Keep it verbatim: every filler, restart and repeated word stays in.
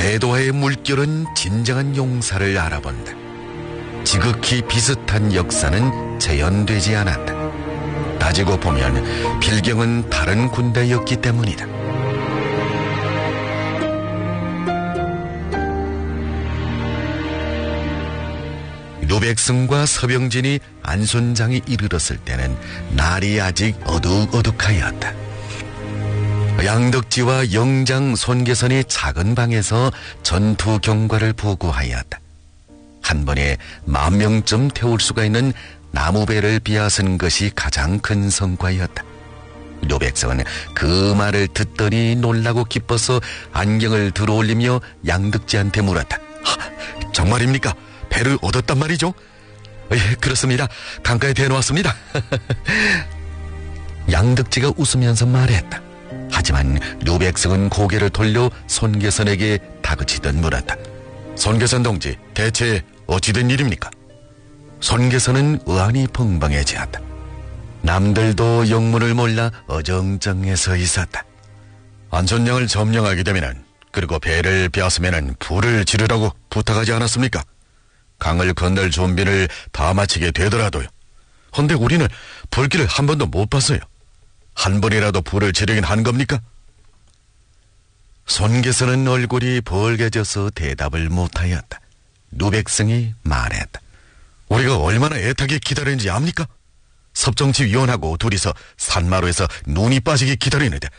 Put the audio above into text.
대도하의 물결은 진정한 용사를 알아본다. 지극히 비슷한 역사는 재현되지 않았다. 따지고 보면 필경은 다른 군대였기 때문이다. 류백승과 서병진이 안손장에 이르렀을 때는 날이 아직 어둑어둑하였다. 양덕지와 영장 손계선이 작은 방에서 전투 경과를 보고하였다. 한 번에 만 명쯤 태울 수가 있는 나무배를 비아쓴 것이 가장 큰 성과였다. 류백성은 그 말을 듣더니 놀라고 기뻐서 안경을 들어올리며 양덕지한테 물었다. 하, 정말입니까? 배를 얻었단 말이죠? 예, 그렇습니다. 강가에 대놓았습니다. 양덕지가 웃으면서 말했다. 하지만 류백성은 고개를 돌려 손계선에게 다그치듯 물었다. 손계선 동지, 대체 어찌된 일입니까? 손계선은 의안이 벙벙해지었다. 남들도 영문을 몰라 어정쩡해서 있었다. 안손양을 점령하게 되면은, 그리고 배를 빼앗으면은 불을 지르라고 부탁하지 않았습니까? 강을 건널 준비를 다 마치게 되더라도요. 헌데 우리는 불길을 한 번도 못 봤어요. 한 번이라도 불을 지르긴 한 겁니까? 손계선은 얼굴이 벌개져서 대답을 못하였다. 류백승이 말했다. 우리가 얼마나 애타게 기다리는지 압니까? 섭정치 위원하고 둘이서 산마루에서 눈이 빠지게 기다리는데